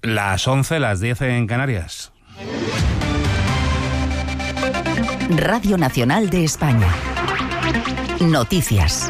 Las 11, las 10 en Canarias. Radio Nacional de España. Noticias.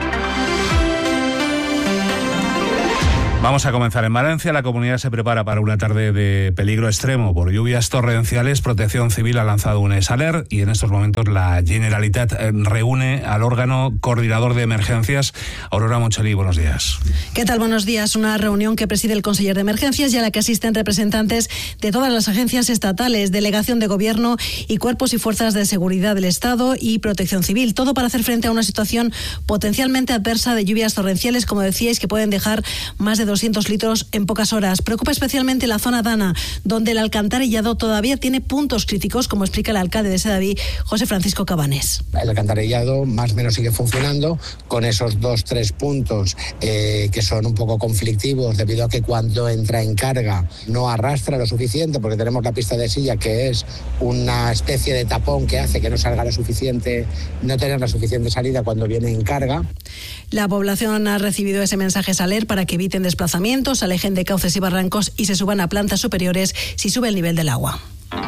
Vamos a comenzar en Valencia. La comunidad se prepara para una tarde de peligro extremo por lluvias torrenciales. Protección Civil ha lanzado un alert y en estos momentos la Generalitat reúne al órgano coordinador de emergencias. Aurora Moncheli, buenos días. ¿Qué tal? Buenos días. Una reunión que preside el conseller de emergencias y a la que asisten representantes de todas las agencias estatales, delegación de gobierno y cuerpos y fuerzas de seguridad del Estado y Protección Civil. Todo para hacer frente a una situación potencialmente adversa de lluvias torrenciales, como decíais, que pueden dejar más de 200 litros en pocas horas. Preocupa especialmente la zona Dana, donde el alcantarillado todavía tiene puntos críticos, como explica el alcalde de Sedaví, José Francisco Cabanés. El alcantarillado más o menos sigue funcionando con esos 2-3 puntos que son un poco conflictivos debido a que cuando entra en carga no arrastra lo suficiente, porque tenemos la pista de silla, que es una especie de tapón que hace que no salga lo suficiente, no tener la suficiente salida cuando viene en carga. La población ha recibido ese mensaje Saler para que eviten desplazamientos, alejen de cauces y barrancos y se suban a plantas superiores si sube el nivel del agua.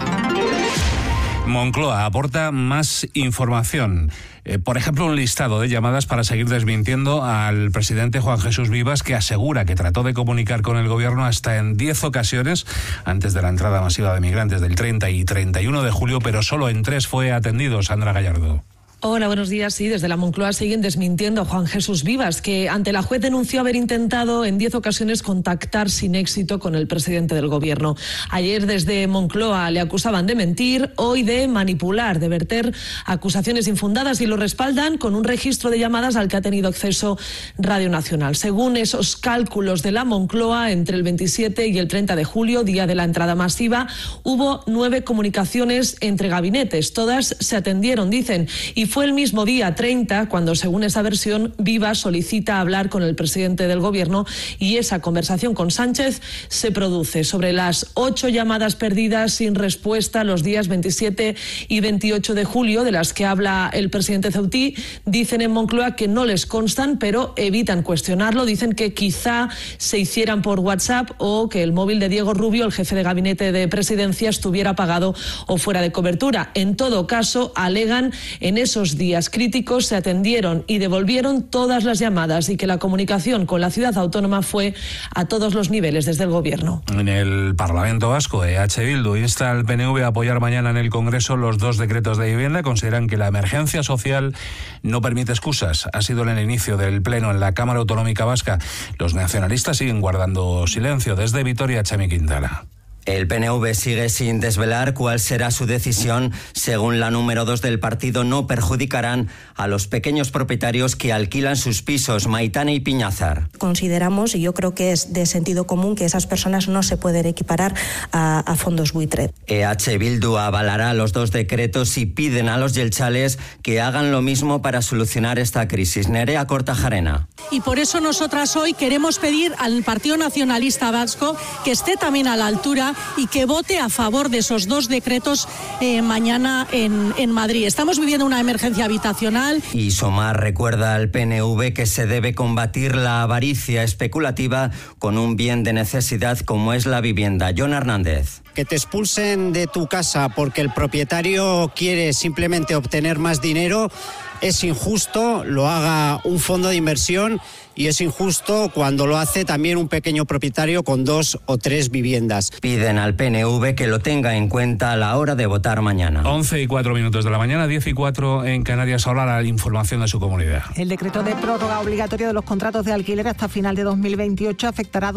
Moncloa aporta más información. Por ejemplo, un listado de llamadas para seguir desmintiendo al presidente Juan Jesús Vivas, que asegura que trató de comunicar con el gobierno hasta en 10 ocasiones antes de la entrada masiva de migrantes del 30 y 31 de julio, pero solo en 3 fue atendido. Sandra Gallardo. Hola, buenos días. Sí, desde la Moncloa siguen desmintiendo a Juan Jesús Vivas, que ante la juez denunció haber intentado en 10 ocasiones contactar sin éxito con el presidente del gobierno. Ayer desde Moncloa le acusaban de mentir, hoy de manipular, de verter acusaciones infundadas, y lo respaldan con un registro de llamadas al que ha tenido acceso Radio Nacional. Según esos cálculos de la Moncloa, entre el 27 y el 30 de julio, día de la entrada masiva, hubo 9 comunicaciones entre gabinetes. Todas se atendieron, dicen, y fue el mismo día 30 cuando, según esa versión, Vivas solicita hablar con el presidente del gobierno y esa conversación con Sánchez se produce. Sobre las 8 llamadas perdidas sin respuesta los días 27 y 28 de julio, de las que habla el presidente Ceutí, dicen en Moncloa que no les constan, pero evitan cuestionarlo. Dicen que quizá se hicieran por WhatsApp o que el móvil de Diego Rubio, el jefe de gabinete de presidencia, estuviera apagado o fuera de cobertura. En todo caso, alegan en esos días críticos se atendieron y devolvieron todas las llamadas y que la comunicación con la ciudad autónoma fue a todos los niveles desde el gobierno. En el Parlamento Vasco, EH Bildu insta al PNV a apoyar mañana en el Congreso los 2 decretos de vivienda. Consideran que la emergencia social no permite excusas. Ha sido en el inicio del pleno en la Cámara Autonómica Vasca. Los nacionalistas siguen guardando silencio. Desde Vitoria, Chemi Quintana. El PNV sigue sin desvelar cuál será su decisión. Según la número 2 del partido, no perjudicarán a los pequeños propietarios que alquilan sus pisos. Maitane y Piñazar. Consideramos, y yo creo que es de sentido común, que esas personas no se pueden equiparar a fondos buitre. EH Bildu avalará los 2 decretos y piden a los yelchales que hagan lo mismo para solucionar esta crisis. Nerea Kortajarena. Y por eso nosotras hoy queremos pedir al Partido Nacionalista Vasco que esté también a la altura y que vote a favor de esos 2 decretos mañana en Madrid. Estamos viviendo una emergencia habitacional. Y Somar recuerda al PNV que se debe combatir la avaricia especulativa con un bien de necesidad como es la vivienda. Jon Hernández. Que te expulsen de tu casa porque el propietario quiere simplemente obtener más dinero es injusto, lo haga un fondo de inversión, y es injusto cuando lo hace también un pequeño propietario con 2 o 3 viviendas. Piden al PNV que lo tenga en cuenta a la hora de votar mañana. 11:04 de la mañana, 10:04 en Canarias. Ahora la información de su comunidad. El decreto de prórroga obligatoria de los contratos de alquiler hasta final de 2028 afectará a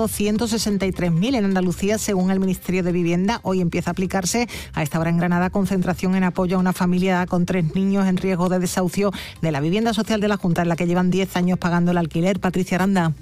263.000 en Andalucía, según el Ministerio de Vivienda. Hoy empieza a aplicarse. A esta hora en Granada, concentración en apoyo a una familia con 3 niños en riesgo de desahucio de la vivienda social de la Junta, en la que llevan 10 años pagando el alquiler. Patricia Aranda.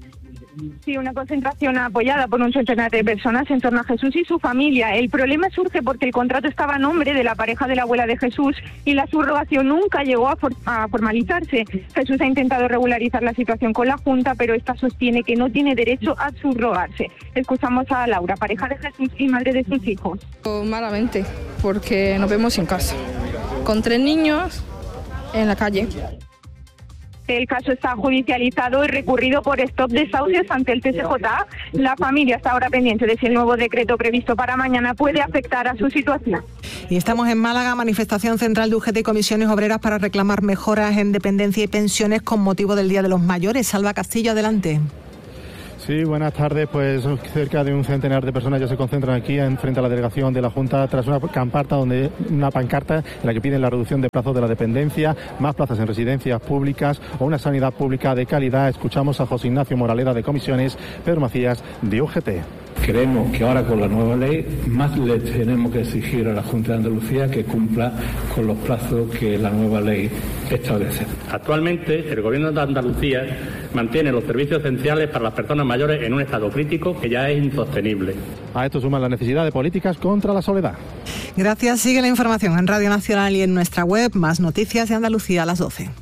Sí, una concentración apoyada por un centenar de personas en torno a Jesús y su familia. El problema surge porque el contrato estaba a nombre de la pareja de la abuela de Jesús y la subrogación nunca llegó a formalizarse. Jesús ha intentado regularizar la situación con la Junta, pero esta sostiene que no tiene derecho a subrogarse. Escuchamos a Laura, pareja de Jesús y madre de sus hijos. Malamente, porque nos vemos en casa, con 3 niños en la calle. El caso está judicializado y recurrido por stop desahucios ante el TSJ. La familia está ahora pendiente de si el nuevo decreto previsto para mañana puede afectar a su situación. Y estamos en Málaga, manifestación central de UGT y comisiones obreras para reclamar mejoras en dependencia y pensiones con motivo del Día de los Mayores. Salva Castillo, adelante. Sí, buenas tardes. Pues cerca de un centenar de personas ya se concentran aquí frente a la delegación de la Junta tras una pancarta en la que piden la reducción de plazos de la dependencia, más plazas en residencias públicas o una sanidad pública de calidad. Escuchamos a José Ignacio Moraleda de Comisiones, Pedro Macías de UGT. Creemos que ahora con la nueva ley más le tenemos que exigir a la Junta de Andalucía que cumpla con los plazos que la nueva ley establece. Actualmente el Gobierno de Andalucía mantiene los servicios esenciales para las personas mayores en un estado crítico que ya es insostenible. A esto suma la necesidad de políticas contra la soledad. Gracias. Sigue la información en Radio Nacional y en nuestra web. Más noticias de Andalucía a las 12.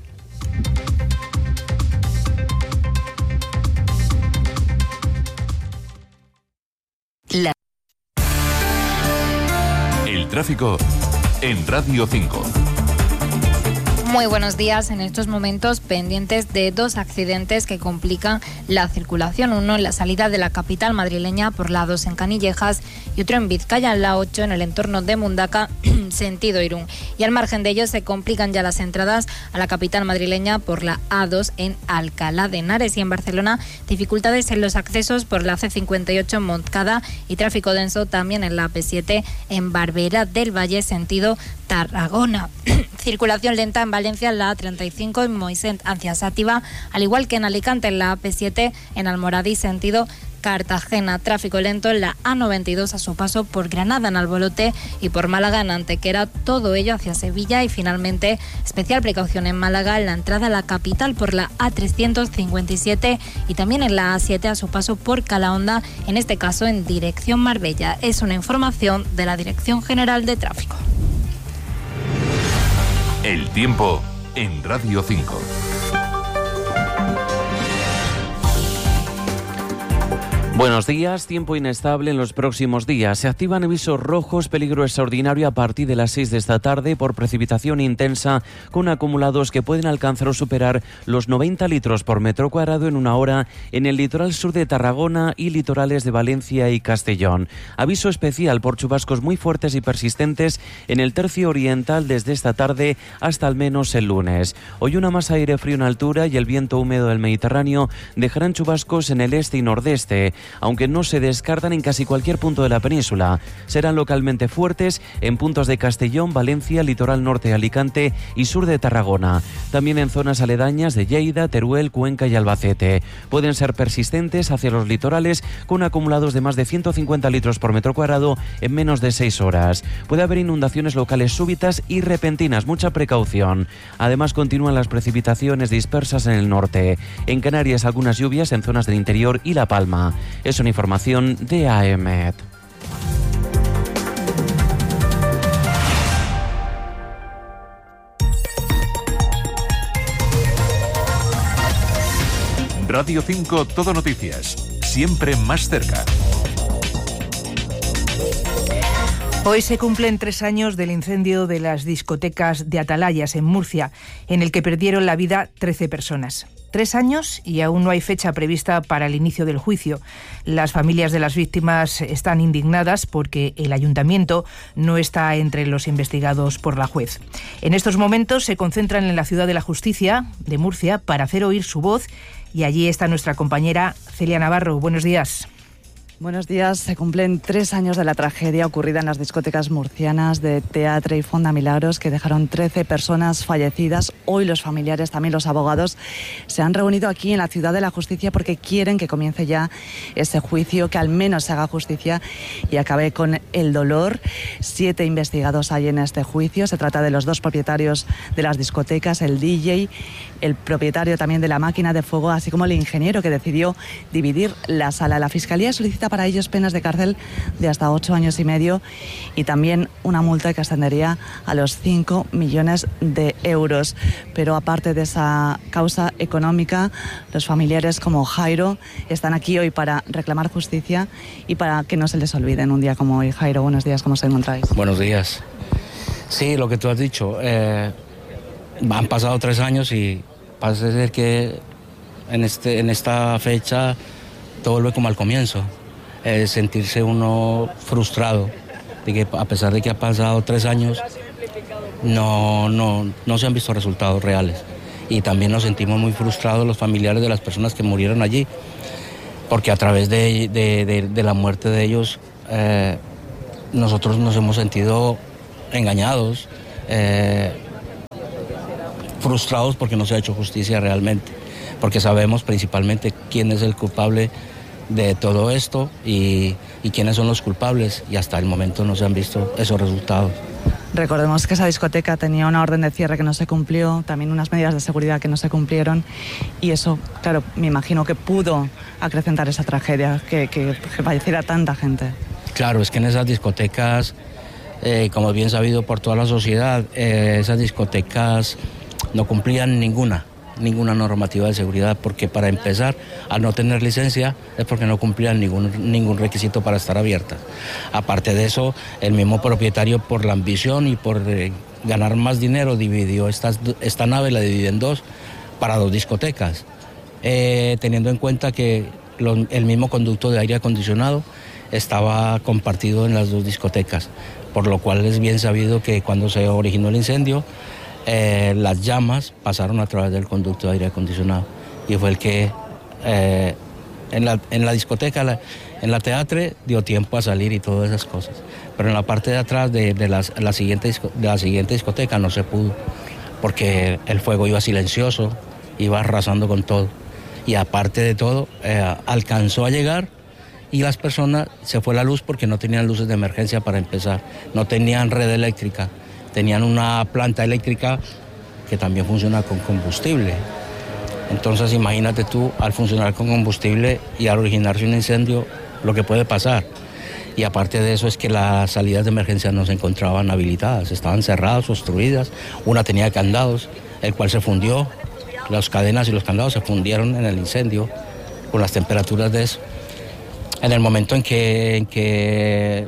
El tráfico en Radio 5. Muy buenos días. En estos momentos pendientes de dos accidentes que complican la circulación. Uno en la salida de la capital madrileña por la A2 en Canillejas y otro en Vizcaya en la 8 en el entorno de Mundaca, sentido Irún. Y al margen de ello se complican ya las entradas a la capital madrileña por la A2 en Alcalá de Henares. Y en Barcelona, dificultades en los accesos por la C58 en Montcada y tráfico denso también en la AP7 en Barberá del Valle, sentido Tarragona. Circulación lenta en Valencia en la A35 en Moisent hacia Sátiva, al igual que en Alicante en la AP7 en Almoradí sentido Cartagena. Tráfico lento en la A92 a su paso por Granada en Albolote y por Málaga en Antequera, todo ello hacia Sevilla. Y finalmente especial precaución en Málaga en la entrada a la capital por la A357 y también en la A7 a su paso por Calahonda, en este caso en dirección Marbella. Es una información de la Dirección General de Tráfico. El tiempo en Radio 5. Buenos días. Tiempo inestable en los próximos días. Se activan avisos rojos, peligro extraordinario a partir de las 6 de esta tarde por precipitación intensa con acumulados que pueden alcanzar o superar los 90 litros por metro cuadrado en una hora en el litoral sur de Tarragona y litorales de Valencia y Castellón. Aviso especial por chubascos muy fuertes y persistentes en el tercio oriental desde esta tarde hasta al menos el lunes. Hoy una masa de aire frío en altura y el viento húmedo del Mediterráneo dejarán chubascos en el este y nordeste, aunque no se descartan en casi cualquier punto de la península. Serán localmente fuertes en puntos de Castellón, Valencia, litoral norte de Alicante y sur de Tarragona. También en zonas aledañas de Lleida, Teruel, Cuenca y Albacete. Pueden ser persistentes hacia los litorales con acumulados de más de 150 litros por metro cuadrado en menos de 6 horas. Puede haber inundaciones locales súbitas y repentinas, mucha precaución. Además continúan las precipitaciones dispersas en el norte. En Canarias algunas lluvias en zonas del interior y La Palma. Es una información de AEMET. Radio 5 Todo Noticias. Siempre más cerca. Hoy se cumplen 3 años del incendio de las discotecas de Atalayas en Murcia, en el que perdieron la vida 13 personas. 3 años y aún no hay fecha prevista para el inicio del juicio. Las familias de las víctimas están indignadas porque el ayuntamiento no está entre los investigados por la juez. En estos momentos se concentran en la Ciudad de la Justicia de Murcia para hacer oír su voz y allí está nuestra compañera Celia Navarro. Buenos días. Buenos días. Se cumplen 3 años de la tragedia ocurrida en las discotecas murcianas de Teatre y Fonda Milagros, que dejaron 13 personas fallecidas. Hoy los familiares, también los abogados, se han reunido aquí en la Ciudad de la Justicia porque quieren que comience ya ese juicio, que al menos se haga justicia y acabe con el dolor. 7 investigados hay en este juicio. Se trata de los 2 propietarios de las discotecas, el DJ, el propietario también de la máquina de fuego, así como el ingeniero que decidió dividir la sala. La Fiscalía solicita para ellos penas de cárcel de hasta 8 años y medio y también una multa que ascendería a los 5 millones de euros. Pero aparte de esa causa económica, los familiares como Jairo están aquí hoy para reclamar justicia y para que no se les olvide en un día como hoy. Jairo, buenos días, ¿cómo os encontráis? Buenos días. Sí, lo que tú has dicho, han pasado 3 años y Parece ser que en esta fecha todo vuelve como al comienzo, sentirse uno frustrado, de que a pesar de que ha pasado 3 años, no se han visto resultados reales. Y también nos sentimos muy frustrados los familiares de las personas que murieron allí, porque a través de la muerte de ellos, nosotros nos hemos sentido engañados, frustrados porque no se ha hecho justicia realmente, porque sabemos principalmente quién es el culpable de todo esto y quiénes son los culpables, y hasta el momento no se han visto esos resultados. Recordemos que esa discoteca tenía una orden de cierre que no se cumplió, también unas medidas de seguridad que no se cumplieron, y eso, claro, me imagino que pudo acrecentar esa tragedia, que falleciera tanta gente. Claro, es que en esas discotecas, como bien sabido por toda la sociedad, esas discotecas no cumplían ninguna normativa de seguridad, porque para empezar, al no tener licencia, es porque no cumplían ningún requisito para estar abiertas. Aparte de eso, el mismo propietario, por la ambición y por ganar más dinero, dividió esta nave, la dividió en 2, para 2 discotecas, teniendo en cuenta que el mismo conducto de aire acondicionado estaba compartido en las 2 discotecas, por lo cual es bien sabido que cuando se originó el incendio, las llamas pasaron a través del conducto de aire acondicionado, y fue el que en la discoteca, en la Teatre, dio tiempo a salir y todas esas cosas, pero en la parte de atrás de la siguiente discoteca no se pudo, porque el fuego iba silencioso, iba arrasando con todo, y aparte de todo alcanzó a llegar, y las personas, se fue la luz porque no tenían luces de emergencia para empezar, no tenían red eléctrica. Tenían una planta eléctrica que también funciona con combustible. Entonces imagínate tú, al funcionar con combustible y al originarse un incendio, lo que puede pasar. Y aparte de eso es que las salidas de emergencia no se encontraban habilitadas, estaban cerradas, obstruidas. Una tenía candados, el cual se fundió. Las cadenas y los candados se fundieron en el incendio con las temperaturas de eso. En el momento en que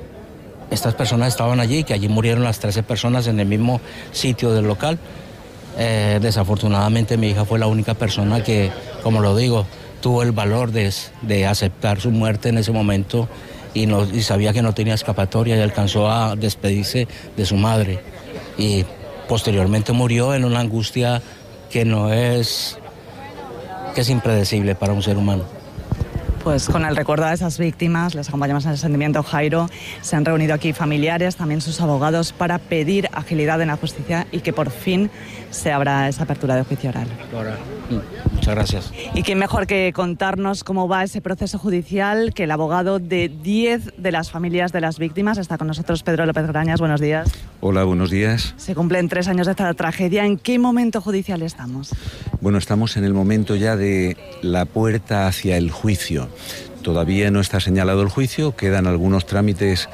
estas personas estaban allí, que allí murieron las 13 personas en el mismo sitio del local. Desafortunadamente mi hija fue la única persona que, como lo digo, tuvo el valor de aceptar su muerte en ese momento y sabía que no tenía escapatoria, y alcanzó a despedirse de su madre. Y posteriormente murió en una angustia que es impredecible para un ser humano. Pues con el recuerdo de esas víctimas, les acompañamos en el sentimiento, Jairo. Se han reunido aquí familiares, también sus abogados, para pedir agilidad en la justicia y que por fin se abra esa apertura de juicio oral. Muchas gracias. Y quién mejor que contarnos cómo va ese proceso judicial que el abogado de 10 de las familias de las víctimas. Está con nosotros Pedro López Grañas. Buenos días. Hola, buenos días. Se cumplen 3 años de esta tragedia. ¿En qué momento judicial estamos? Bueno, estamos en el momento ya de la puerta hacia el juicio. Todavía no está señalado el juicio, quedan algunos trámites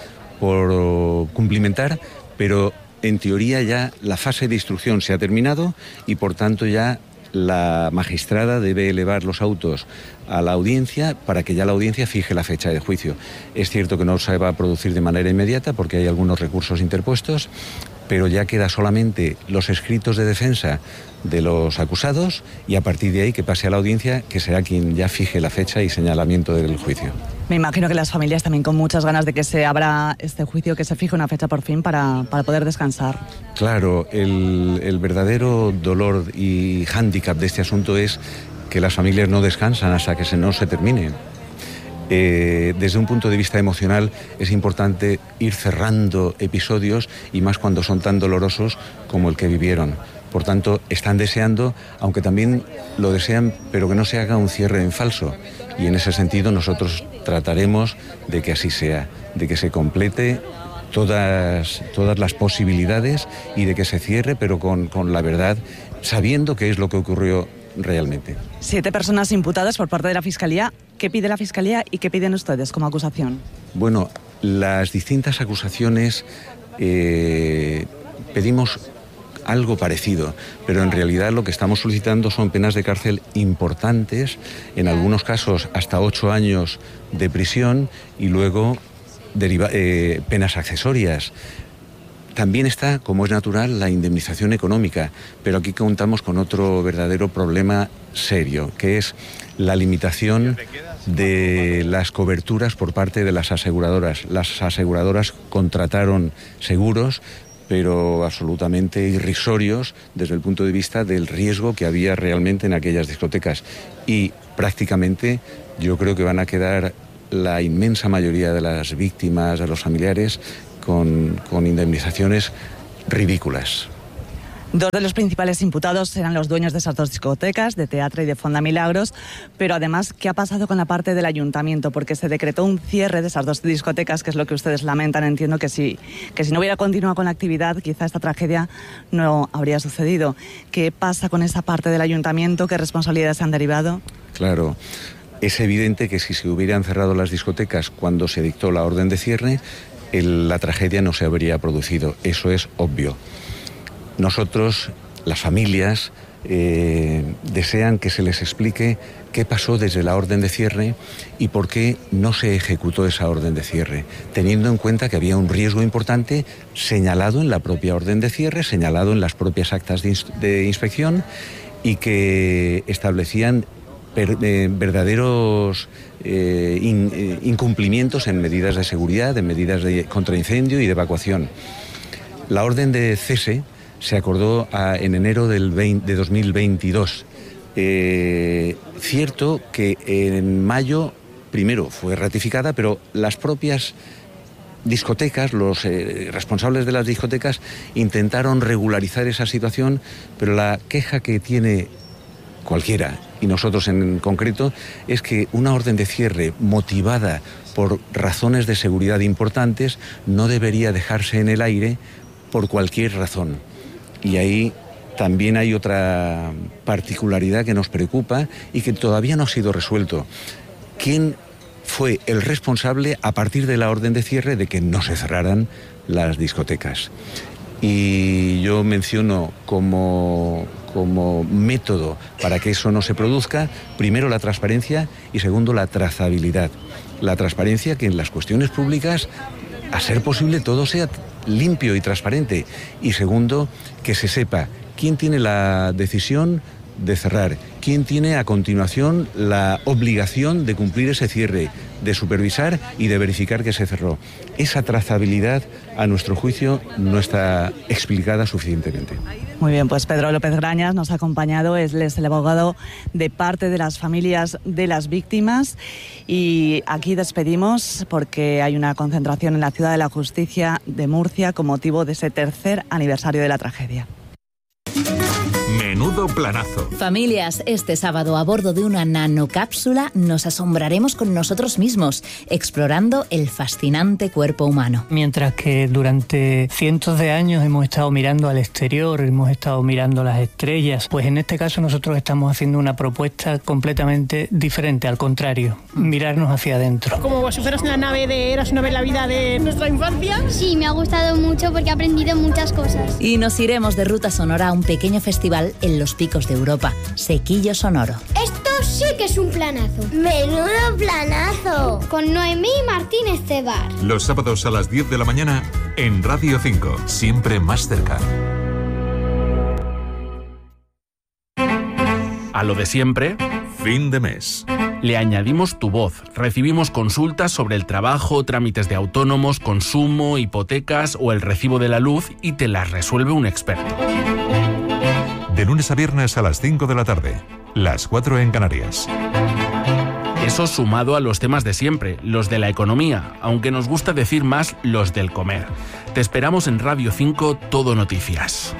por cumplimentar, pero en teoría ya la fase de instrucción se ha terminado y por tanto ya la magistrada debe elevar los autos a la audiencia para que ya la audiencia fije la fecha de juicio. Es cierto que no se va a producir de manera inmediata porque hay algunos recursos interpuestos, pero ya queda solamente los escritos de defensa de los acusados y a partir de ahí que pase a la audiencia, que será quien ya fije la fecha y señalamiento del juicio. Me imagino que las familias también con muchas ganas de que se abra este juicio, que se fije una fecha por fin para poder descansar. Claro, el verdadero dolor y hándicap de este asunto es que las familias no descansan hasta que no se termine. Desde un punto de vista emocional es importante ir cerrando episodios y más cuando son tan dolorosos como el que vivieron. Por tanto, están deseando, aunque también lo desean, pero que no se haga un cierre en falso. Y en ese sentido nosotros trataremos de que así sea, de que se complete todas las posibilidades y de que se cierre, pero con la verdad, sabiendo qué es lo que ocurrió realmente. 7 personas imputadas por parte de la Fiscalía. ¿Qué pide la Fiscalía y qué piden ustedes como acusación? Bueno, las distintas acusaciones pedimos algo parecido, pero en realidad lo que estamos solicitando son penas de cárcel importantes, en algunos casos hasta 8 años de prisión y luego penas accesorias. También está, como es natural, la indemnización económica, pero aquí contamos con otro verdadero problema serio, que es la limitación de las coberturas por parte de las aseguradoras. Las aseguradoras contrataron seguros, pero absolutamente irrisorios desde el punto de vista del riesgo que había realmente en aquellas discotecas. Y prácticamente yo creo que van a quedar la inmensa mayoría de las víctimas, de los familiares, con indemnizaciones ridículas. Dos de los principales imputados eran los dueños de esas dos discotecas, de Teatre y de Fonda Milagros, pero además, ¿qué ha pasado con la parte del ayuntamiento? Porque se decretó un cierre de esas dos discotecas, que es lo que ustedes lamentan. Entiendo que si no hubiera continuado con la actividad, quizá esta tragedia no habría sucedido. ¿Qué pasa con esa parte del ayuntamiento? ¿Qué responsabilidades se han derivado? Claro, es evidente que si se hubieran cerrado las discotecas cuando se dictó la orden de cierre, la tragedia no se habría producido. Eso es obvio. Nosotros, las familias, desean que se les explique qué pasó desde la orden de cierre y por qué no se ejecutó esa orden de cierre, teniendo en cuenta que había un riesgo importante señalado en la propia orden de cierre, señalado en las propias actas de inspección y que establecían verdaderos incumplimientos en medidas de seguridad, en medidas de contraincendio y de evacuación. La orden de cese se acordó en enero de 2022. Cierto que en mayo, primero fue ratificada, pero las propias discotecas, los responsables de las discotecas, intentaron regularizar esa situación, pero la queja que tiene cualquiera, y nosotros en concreto, es que una orden de cierre motivada por razones de seguridad importantes no debería dejarse en el aire por cualquier razón. Y ahí también hay otra particularidad que nos preocupa y que todavía no ha sido resuelto. ¿Quién fue el responsable a partir de la orden de cierre de que no se cerraran las discotecas? Y yo menciono como método para que eso no se produzca, primero la transparencia y segundo la trazabilidad. La transparencia, que en las cuestiones públicas, a ser posible, todo sea limpio y transparente. Y segundo, que se sepa quién tiene la decisión de cerrar, quién tiene a continuación la obligación de cumplir ese cierre, de supervisar y de verificar que se cerró. Esa trazabilidad, a nuestro juicio, no está explicada suficientemente. Muy bien, pues Pedro López Grañas nos ha acompañado, es el abogado de parte de las familias de las víctimas, y aquí despedimos porque hay una concentración en la Ciudad de la Justicia de Murcia con motivo de ese tercer aniversario de la tragedia. Menudo planazo. Familias, este sábado a bordo de una nanocápsula nos asombraremos con nosotros mismos, explorando el fascinante cuerpo humano. Mientras que durante cientos de años hemos estado mirando al exterior, hemos estado mirando las estrellas, pues en este caso nosotros estamos haciendo una propuesta completamente diferente, al contrario, mirarnos hacia adentro. Como si fueras una nave de Eras una vez la vida de nuestra infancia. Sí, me ha gustado mucho porque he aprendido muchas cosas. Y nos iremos de ruta sonora a un pequeño festival en los picos de Europa, Sequillo Sonoro. Esto sí que es un planazo. ¡Menudo planazo! Con Noemí Martínez Cebar. Los sábados a las 10 de la mañana en Radio 5, siempre más cerca. A lo de siempre, fin de mes. Le añadimos tu voz. Recibimos consultas sobre el trabajo, trámites de autónomos, consumo, hipotecas o el recibo de la luz y te las resuelve un experto. De lunes a viernes a las 5 de la tarde, las 4 en Canarias. Eso sumado a los temas de siempre, los de la economía, aunque nos gusta decir más los del comer. Te esperamos en Radio 5 Todo Noticias.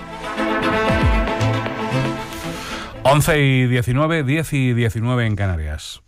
11:19, 10:19 en Canarias.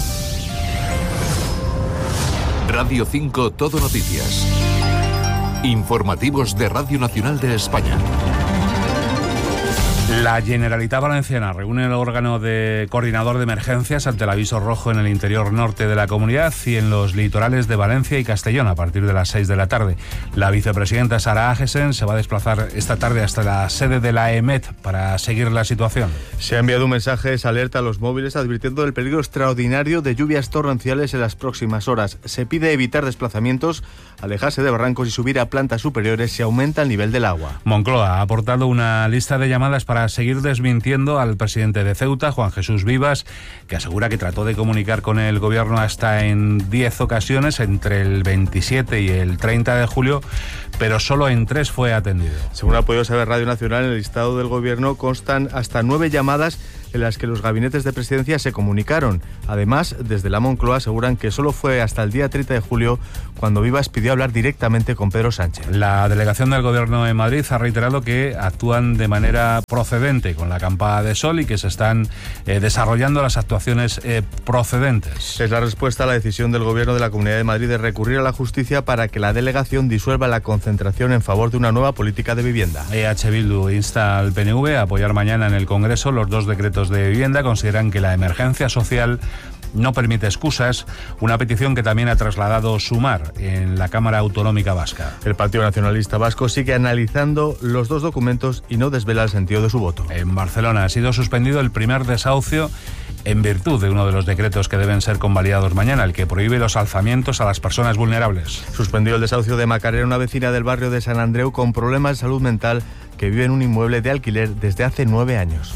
Radio 5 Todo Noticias. Informativos de Radio Nacional de España. La Generalitat Valenciana reúne el órgano de coordinador de emergencias ante el aviso rojo en el interior norte de la comunidad y en los litorales de Valencia y Castellón a partir de las 6 de la tarde. La vicepresidenta Sara Agesen se va a desplazar esta tarde hasta la sede de la EMET para seguir la situación. Se ha enviado un mensaje de alerta a los móviles advirtiendo del peligro extraordinario de lluvias torrenciales en las próximas horas. Se pide evitar desplazamientos, alejarse de barrancos y subir a plantas superiores si aumenta el nivel del agua. Moncloa ha aportado una lista de llamadas para seguir desmintiendo al presidente de Ceuta, Juan Jesús Vivas, que asegura que trató de comunicar con el gobierno hasta en 10 ocasiones entre el 27 y el 30 de julio, pero solo en 3 fue atendido. Según ha podido saber Radio Nacional, en el listado del gobierno constan hasta 9 llamadas en las que los gabinetes de presidencia se comunicaron. Además, desde la Moncloa aseguran que solo fue hasta el día 30 de julio cuando Vivas pidió hablar directamente con Pedro Sánchez. La delegación del gobierno en Madrid ha reiterado que actúan de manera procedente con la acampada de sol y que se están desarrollando las actuaciones procedentes. Es la respuesta a la decisión del gobierno de la Comunidad de Madrid de recurrir a la justicia para que la delegación disuelva la concentración en favor de una nueva política de vivienda. EH Bildu insta al PNV a apoyar mañana en el Congreso los 2 decretos de vivienda. Consideran que la emergencia social no permite excusas, una petición que también ha trasladado Sumar en la Cámara Autonómica Vasca. El Partido Nacionalista Vasco sigue analizando los 2 documentos y no desvela el sentido de su voto. En Barcelona ha sido suspendido el primer desahucio en virtud de uno de los decretos que deben ser convalidados mañana, el que prohíbe los alzamientos a las personas vulnerables. Suspendió el desahucio de Macarena, una vecina del barrio de San Andreu con problemas de salud mental que vive en un inmueble de alquiler desde hace 9 años.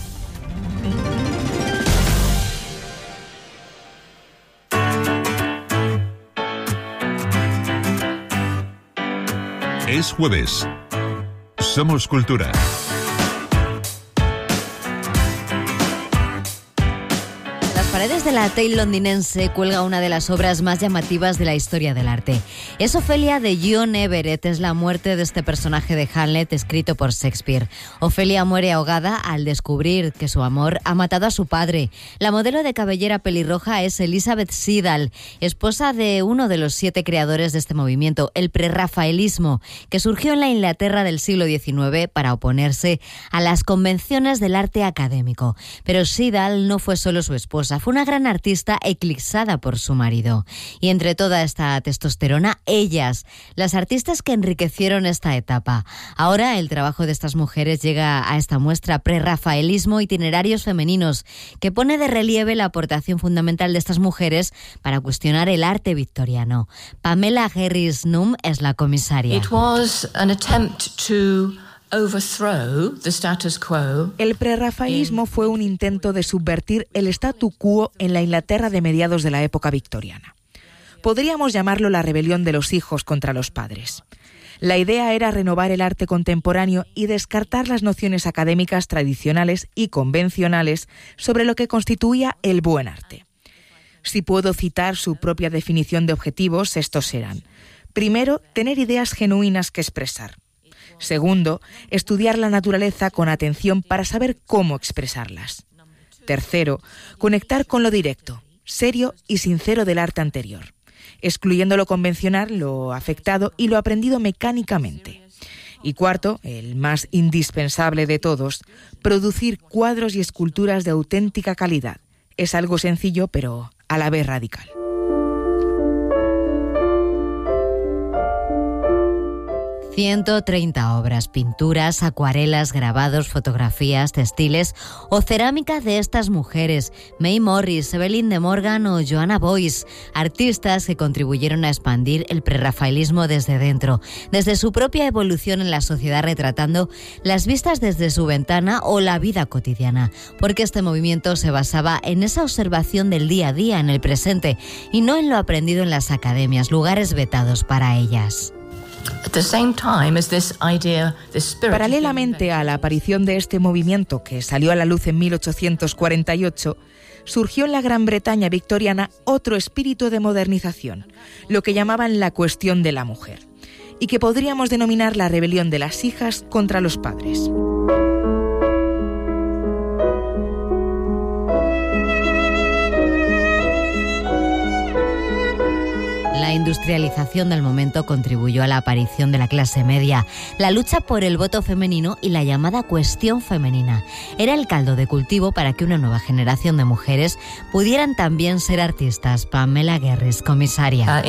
Es jueves. Somos Cultura. En las paredes de la Tate londinense cuelga una de las obras más llamativas de la historia del arte. Es Ofelia de John Everett, es la muerte de este personaje de Hamlet escrito por Shakespeare. Ofelia muere ahogada al descubrir que su amor ha matado a su padre. La modelo de cabellera pelirroja es Elizabeth Siddal, esposa de uno de los 7 creadores de este movimiento, el prerrafaelismo, que surgió en la Inglaterra del siglo XIX para oponerse a las convenciones del arte académico. Pero Siddal no fue solo su esposa, fue una gran artista eclipsada por su marido. Y entre toda esta testosterona, ellas, las artistas que enriquecieron esta etapa. Ahora el trabajo de estas mujeres llega a esta muestra Prerrafaelismo, itinerarios femeninos, que pone de relieve la aportación fundamental de estas mujeres para cuestionar el arte victoriano. Pamela Harris-Nunn es la comisaria. It was an attempt to overthrow the status quo. El prerrafaelismo fue un intento de subvertir el statu quo en la Inglaterra de mediados de la época victoriana. Podríamos llamarlo la rebelión de los hijos contra los padres. La idea era renovar el arte contemporáneo y descartar las nociones académicas tradicionales y convencionales sobre lo que constituía el buen arte. Si puedo citar su propia definición de objetivos, estos eran: primero, tener ideas genuinas que expresar. Segundo, estudiar la naturaleza con atención para saber cómo expresarlas. Tercero, conectar con lo directo, serio y sincero del arte anterior, excluyendo lo convencional, lo afectado y lo aprendido mecánicamente. Y cuarto, el más indispensable de todos, producir cuadros y esculturas de auténtica calidad. Es algo sencillo, pero a la vez radical. ...130 obras, pinturas, acuarelas, grabados, fotografías, textiles o cerámica de estas mujeres, May Morris, Evelyn de Morgan o Joanna Boyce, artistas que contribuyeron a expandir el prerrafaelismo desde dentro, desde su propia evolución en la sociedad, retratando las vistas desde su ventana o la vida cotidiana, porque este movimiento se basaba en esa observación del día a día, en el presente, y no en lo aprendido en las academias, lugares vetados para ellas. Paralelamente a la aparición de este movimiento, que salió a la luz en 1848, surgió en la Gran Bretaña victoriana otro espíritu de modernización, lo que llamaban la cuestión de la mujer, y que podríamos denominar la rebelión de las hijas contra los padres. La La industrialización del momento contribuyó a la aparición de la clase media, la lucha por el voto femenino y la llamada cuestión femenina. Era el caldo de cultivo para que una nueva generación de mujeres pudieran también ser artistas. Pamela Guerres, comisaria.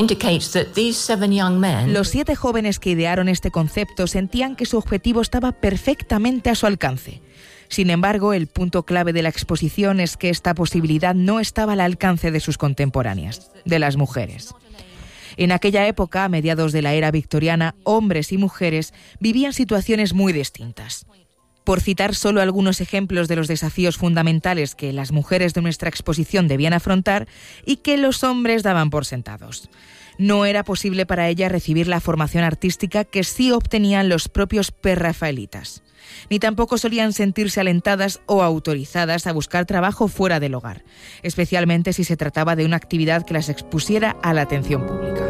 Los 7 jóvenes que idearon este concepto sentían que su objetivo estaba perfectamente a su alcance. Sin embargo, el punto clave de la exposición es que esta posibilidad no estaba al alcance de sus contemporáneas, de las mujeres. En aquella época, a mediados de la era victoriana, hombres y mujeres vivían situaciones muy distintas. Por citar solo algunos ejemplos de los desafíos fundamentales que las mujeres de nuestra exposición debían afrontar y que los hombres daban por sentados. No era posible para ellas recibir la formación artística que sí obtenían los propios prerrafaelitas. Ni tampoco solían sentirse alentadas o autorizadas a buscar trabajo fuera del hogar, especialmente si se trataba de una actividad que las expusiera a la atención pública.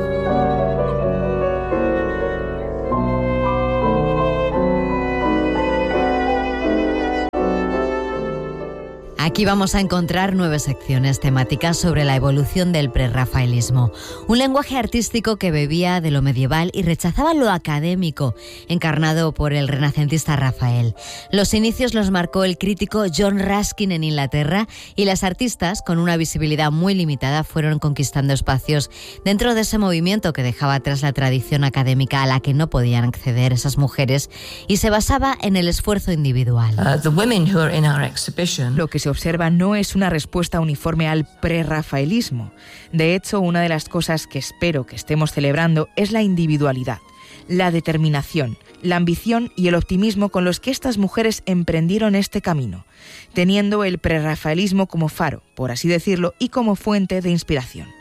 Aquí vamos a encontrar 9 secciones temáticas sobre la evolución del prerrafaelismo. Un lenguaje artístico que bebía de lo medieval y rechazaba lo académico, encarnado por el renacentista Rafael. Los inicios los marcó el crítico John Ruskin en Inglaterra y las artistas, con una visibilidad muy limitada, fueron conquistando espacios dentro de ese movimiento que dejaba atrás la tradición académica a la que no podían acceder esas mujeres y se basaba en el esfuerzo individual. Lo que se observa no es una respuesta uniforme al prerrafaelismo. De hecho, una de las cosas que espero que estemos celebrando es la individualidad, la determinación, la ambición y el optimismo con los que estas mujeres emprendieron este camino, teniendo el prerrafaelismo como faro, por así decirlo, y como fuente de inspiración.